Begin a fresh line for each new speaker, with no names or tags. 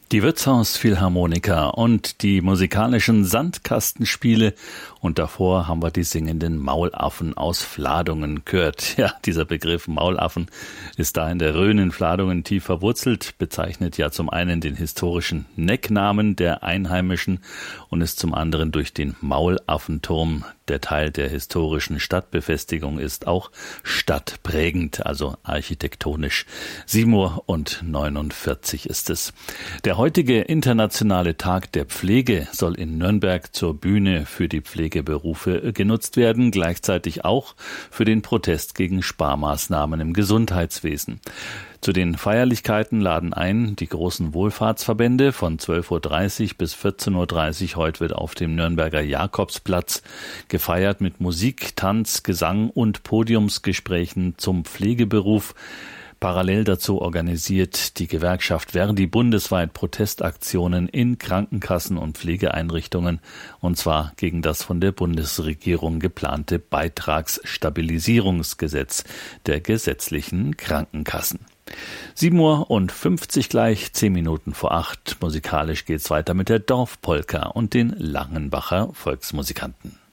Die Wirtshaus-Philharmoniker und die musikalischen Sandkastenspiele und davor haben wir die singenden Maulaffen aus Vladungen gehört. Ja, dieser Begriff Maulaffen ist da in der Rhön in Vladungen tief verwurzelt, bezeichnet ja zum einen den historischen Necknamen der Einheimischen und ist zum anderen durch den Maulaffenturm, der Teil der historischen Stadtbefestigung ist, auch stadtprägend, also architektonisch. 7:49 Uhr ist es. Der heutige internationale Tag der Pflege soll in Nürnberg zur Bühne für die Pflegeberufe genutzt werden, gleichzeitig auch für den Protest gegen Sparmaßnahmen im Gesundheitswesen. Zu den Feierlichkeiten laden ein die großen Wohlfahrtsverbände von 12:30 Uhr bis 14:30 Uhr. Heute wird auf dem Nürnberger Jakobsplatz gefeiert mit Musik, Tanz, Gesang und Podiumsgesprächen zum Pflegeberuf. Parallel dazu organisiert die Gewerkschaft Verdi bundesweit Protestaktionen in Krankenkassen und Pflegeeinrichtungen, und zwar gegen das von der Bundesregierung geplante Beitragsstabilisierungsgesetz der gesetzlichen Krankenkassen. 7:50 Uhr gleich, 7:10 vor 8. Musikalisch geht's weiter mit der Dorfpolka und den Langenbacher Volksmusikanten.